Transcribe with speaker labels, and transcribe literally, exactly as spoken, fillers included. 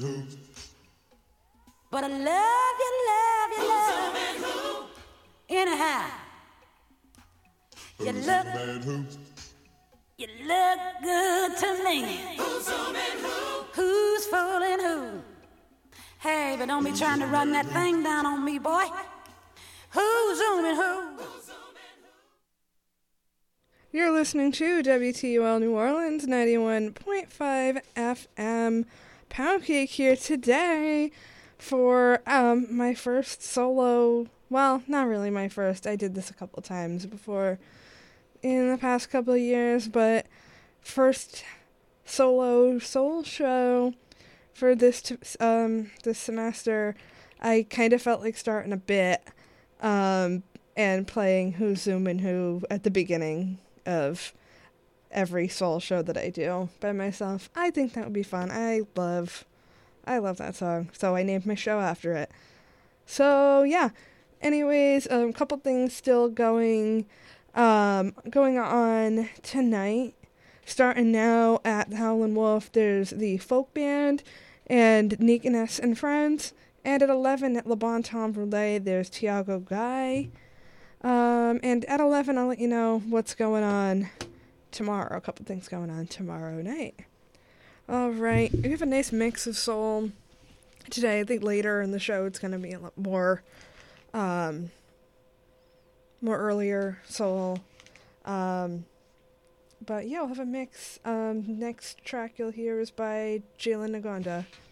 Speaker 1: But I love you, love you, love you. Anyhow, you look, you look good to me. Who's zooming who? Who's fooling who? Hey, but don't be trying to run that thing down on me, boy. Who's zooming who?
Speaker 2: You're listening to W T U L New Orleans ninety-one point five F M. Pound Cake here today for um my first solo, well, not really my first. I did this a couple times before in the past couple of years, but first solo soul show for this t- um this semester. I kind of felt like starting a bit um and playing Who's Zoomin' Who at the beginning of every soul show that I do by myself. I think that would be fun. I love I love that song, so I named my show after it. So yeah, anyways, a um, couple things still going um going on tonight. Starting now at the Howlin' Wolf, there's the folk band and Neekness and Friends, and at eleven at Le Bon Temps Roulette there's Tiago Guy. Um, and at eleven, I'll let you know what's going on tomorrow. A couple things going on tomorrow night. Alright, we have a nice mix of soul today. I think later in the show it's going to be a lot more, um, more earlier soul. Um, but yeah, we'll have a mix. Um, next track you'll hear is by Jalen Nagonda.